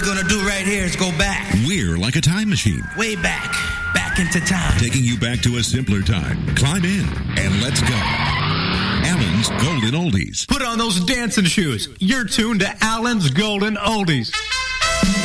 gonna do right here is go back. We're like a time machine. Way back into time. Taking you back to a simpler time. Climb in and let's go. Alan's Golden Oldies. Put on those dancing shoes. You're tuned to Alan's Golden Oldies.